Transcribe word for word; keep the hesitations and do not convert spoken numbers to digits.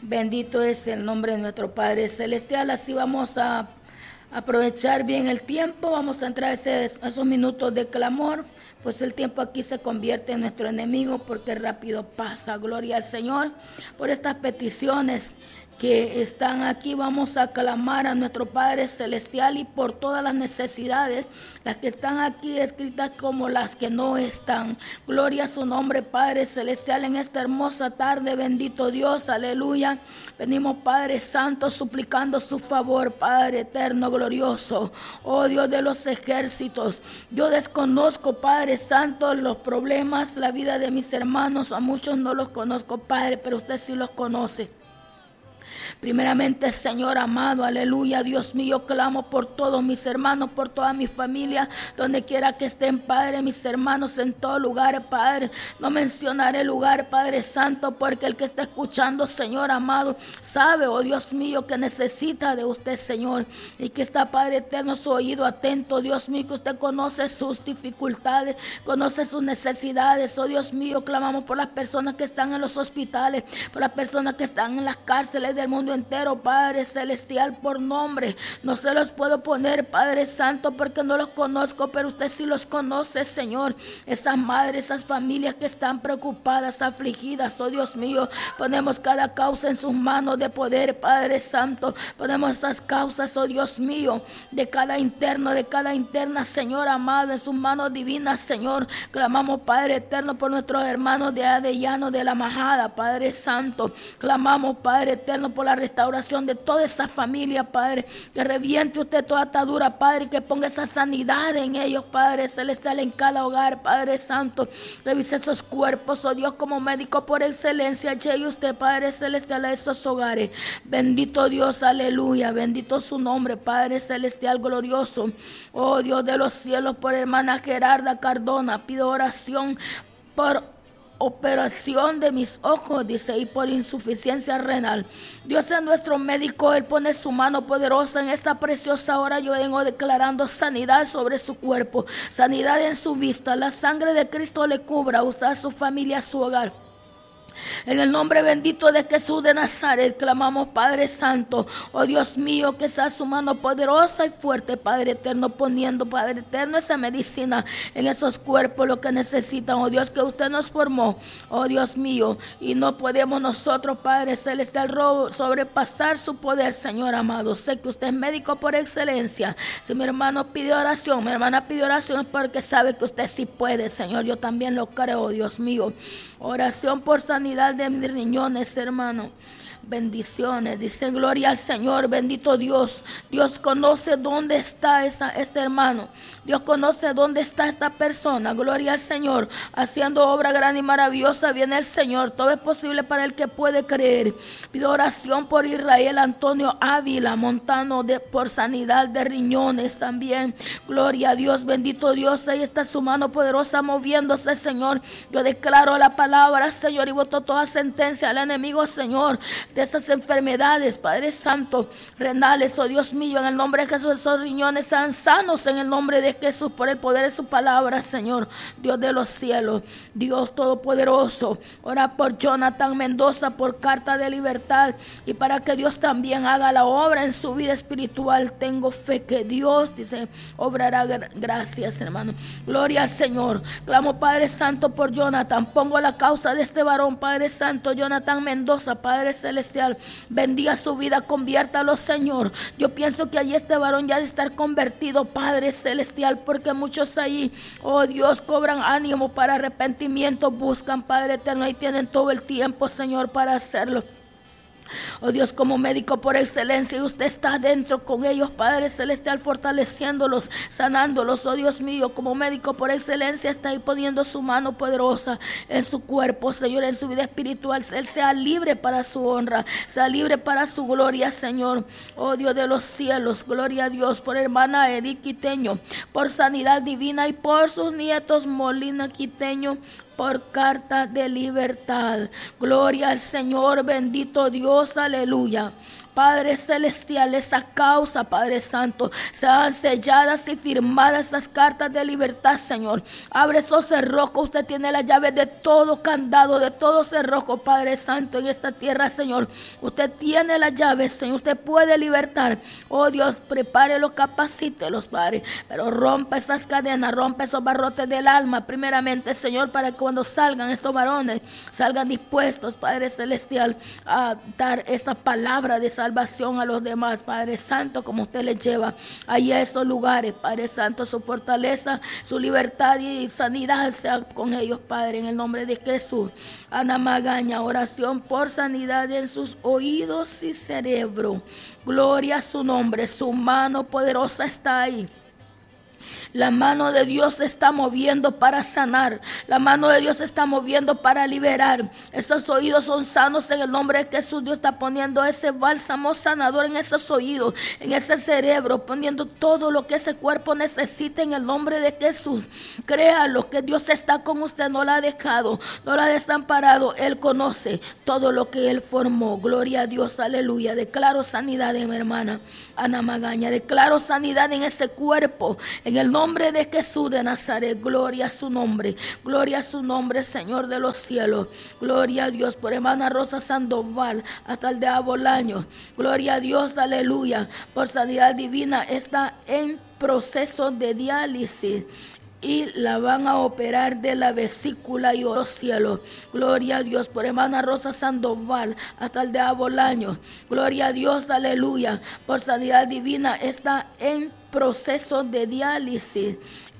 Bendito es el nombre de nuestro Padre Celestial. Así vamos a aprovechar bien el tiempo. Vamos a entrar a esos, esos minutos de clamor, pues el tiempo aquí se convierte en nuestro enemigo porque rápido pasa. Gloria al Señor por estas peticiones que están aquí. Vamos a clamar a nuestro Padre Celestial y por todas las necesidades, las que están aquí escritas como las que no están. Gloria a su nombre, Padre Celestial, en esta hermosa tarde. Bendito Dios, aleluya. Venimos, Padre Santo, suplicando su favor, Padre eterno, glorioso. Oh Dios de los ejércitos, yo desconozco, Padre Santo, los problemas, la vida de mis hermanos. A muchos no los conozco, Padre, pero usted sí los conoce. Primeramente, Señor amado, aleluya, Dios mío, clamo por todos mis hermanos, por toda mi familia, donde quiera que estén, Padre, mis hermanos en todo lugar, Padre. No mencionaré lugar, Padre Santo, porque el que está escuchando, Señor amado, sabe, oh Dios mío, que necesita de usted, Señor, y que está, Padre eterno, su oído atento, Dios mío, que usted conoce sus dificultades, conoce sus necesidades, oh Dios mío. Clamamos por las personas que están en los hospitales, por las personas que están en las cárceles del mundo entero, Padre Celestial, por nombre. No se los puedo poner, Padre Santo, porque no los conozco, pero usted sí los conoce, Señor. Esas madres, esas familias que están preocupadas, afligidas, oh Dios mío, ponemos cada causa en sus manos de poder, Padre Santo. Ponemos esas causas, oh Dios mío, de cada interno, de cada interna, Señor amado, en sus manos divinas, Señor. Clamamos, Padre eterno, por nuestros hermanos de Adellano, de la Majada, Padre Santo. Clamamos, Padre eterno, por la restauración de toda esa familia, Padre, que reviente usted toda atadura, Padre, que ponga esa sanidad en ellos, Padre Celestial, en cada hogar, Padre Santo. Revise esos cuerpos, oh Dios, como médico por excelencia, llegue usted, Padre Celestial, a esos hogares. Bendito Dios, aleluya, bendito su nombre, Padre Celestial glorioso. Oh Dios de los cielos, por hermana Gerarda Cardona, pido oración por operación de mis ojos, dice, y por insuficiencia renal. Dios es nuestro médico, Él pone su mano poderosa en esta preciosa hora. Yo vengo declarando sanidad sobre su cuerpo, sanidad en su vista. La sangre de Cristo le cubra a usted, a su familia, a su hogar. En el nombre bendito de Jesús de Nazaret, clamamos, Padre Santo, oh Dios mío, que sea su mano poderosa y fuerte, Padre eterno, poniendo, Padre eterno, esa medicina en esos cuerpos, lo que necesitan, oh Dios, que usted nos formó, oh Dios mío, y no podemos nosotros, Padre Celestial, sobrepasar su poder, Señor amado. Sé que usted es médico por excelencia. Si mi hermano pide oración, mi hermana pide oración, es porque sabe que usted sí puede, Señor. Yo también lo creo, Dios mío. Oración por sanidad de mis riñones, hermano. Bendiciones, dice, gloria al Señor, bendito Dios. Dios conoce dónde está esa, este hermano. Dios conoce dónde está esta persona. Gloria al Señor, haciendo obra grande y maravillosa. Viene el Señor, todo es posible para el que puede creer. Pido oración por Israel Antonio Ávila Montano, de, por sanidad de riñones también. Gloria a Dios, bendito Dios. Ahí está su mano poderosa moviéndose, Señor. Yo declaro la palabra, Señor, y voto toda sentencia al enemigo, Señor, de esas enfermedades, Padre Santo, renales, oh Dios mío, en el nombre de Jesús, esos riñones sean sanos en el nombre de Jesús, por el poder de su palabra, Señor, Dios de los cielos, Dios todopoderoso. Ora por Jonathan Mendoza, por carta de libertad, y para que Dios también haga la obra en su vida espiritual. Tengo fe que Dios, dice, obrará. Gracias, hermano. Gloria al Señor. Clamo, Padre Santo, por Jonathan. Pongo la causa de este varón, Padre Santo, Jonathan Mendoza, Padre Celestial. Bendiga su vida, conviértalo, Señor. Yo pienso que allí este varón ya de estar convertido, Padre Celestial, porque muchos ahí, oh Dios, cobran ánimo para arrepentimiento, buscan, Padre eterno, y tienen todo el tiempo, Señor, para hacerlo. Oh Dios, como médico por excelencia, y usted está dentro con ellos, Padre Celestial, fortaleciéndolos, sanándolos. Oh Dios mío, como médico por excelencia, está ahí poniendo su mano poderosa en su cuerpo, Señor, en su vida espiritual. Él sea libre para su honra, sea libre para su gloria, Señor. Oh Dios de los cielos, gloria a Dios, por hermana Edith Quiteño, por sanidad divina, y por sus nietos Molina Quiteño, por carta de libertad. Gloria al Señor, bendito Dios, aleluya. Padre celestial, esa causa, Padre Santo, sean selladas y firmadas esas cartas de libertad, Señor. Abre esos cerrojos. Usted tiene la llave de todo candado, de todo cerrojo, Padre Santo, en esta tierra, Señor. Usted tiene la llave, Señor. Usted puede libertar. Oh Dios, prepárelos, capacítelos, Padre. Pero rompe esas cadenas, rompe esos barrotes del alma, primeramente, Señor, para que cuando salgan estos varones, salgan dispuestos, Padre celestial, a dar esta palabra de salvación a los demás, Padre Santo, como usted les lleva ahí a estos lugares, Padre Santo, su fortaleza, su libertad y sanidad sea con ellos, Padre, en el nombre de Jesús. Ana Magaña, oración por sanidad en sus oídos y cerebro. Gloria a su nombre, su mano poderosa está ahí. La mano de Dios se está moviendo para sanar. La mano de Dios se está moviendo para liberar. Esos oídos son sanos en el nombre de Jesús. Dios está poniendo ese bálsamo sanador en esos oídos, en ese cerebro, poniendo todo lo que ese cuerpo necesita en el nombre de Jesús. Créalo que Dios está con usted, no la ha dejado, no la ha desamparado. Él conoce todo lo que Él formó. Gloria a Dios, aleluya. Declaro sanidad en mi hermana Ana Magaña. Declaro sanidad en ese cuerpo, en el nombre nombre de Jesús de Nazaret. Gloria a su nombre, gloria a su nombre, Señor de los cielos. Gloria a Dios por hermana Rosa Sandoval hasta el de Abolaño. Gloria a Dios, aleluya, por sanidad divina. Está en proceso de diálisis y la van a operar de la vesícula y los cielos. Gloria a Dios por hermana Rosa Sandoval hasta el de Abolaño. Gloria a Dios, aleluya, por sanidad divina. Está en proceso de diálisis